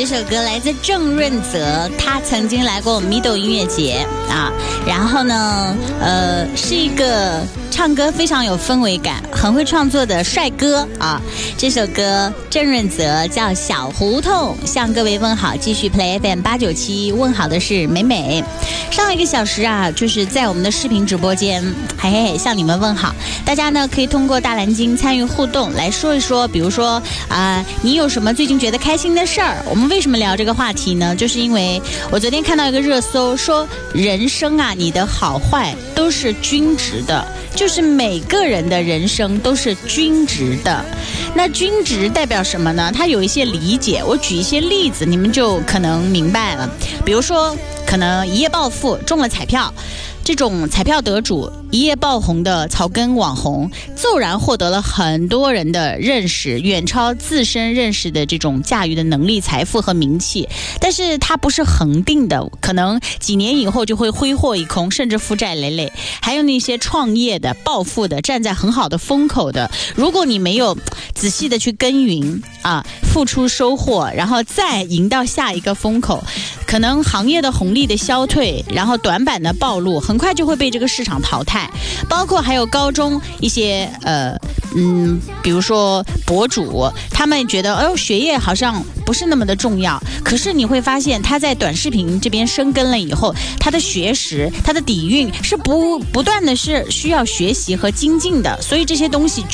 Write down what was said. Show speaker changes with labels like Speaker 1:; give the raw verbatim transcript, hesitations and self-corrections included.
Speaker 1: 这首歌来自郑润泽，他曾经来过我们米豆音乐节啊，然后呢，呃，是一个唱歌非常有氛围感、很会创作的帅哥啊。这首歌郑润泽叫《小胡同》，向各位问好。继续 Play F M 八九七，问好的是美美。上一个小时啊，就是在我们的视频直播间，嘿嘿嘿，向你们问好。大家呢可以通过大蓝鲸参与互动，来说一说，比如说啊、呃，你有什么最近觉得开心的事儿？我们为什么聊这个话题呢？就是因为我昨天看到一个热搜，说人生啊，你的好坏都是均值的，就是每个人的人生都是均值的。那均值代表什么呢？它有一些理解，我举一些例子，你们就可能明白了。比如说，可能一夜暴富，中了彩票。这种彩票得主一夜爆红的草根网红，骤然获得了很多人的认识，远超自身认识的这种驾驭的能力、财富和名气。但是它不是恒定的，可能几年以后就会挥霍一空，甚至负债累累。还有那些创业的、暴富的、站在很好的风口的，如果你没有仔细的去耕耘啊，付出收获，然后再迎到下一个风口，可能行业的红利的消退，然后短板的暴露，很快就会被这个市场淘汰。包括还有高中一些呃嗯，比如说博主，他们觉得哎呦学业好像不是那么的重要，可是你会发现他在短视频这边深耕了以后，他的学识、他的底蕴是不不断的是需要学习和精进的，所以这些东西